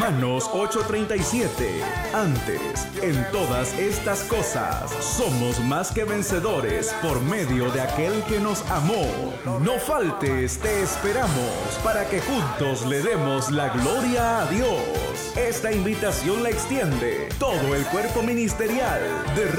Romanos 8:37. Antes, en todas estas cosas, somos más que vencedores por medio de aquel que nos amó. No faltes, te esperamos para que juntos le demos la gloria a Dios. Esta invitación la extiende todo el cuerpo ministerial de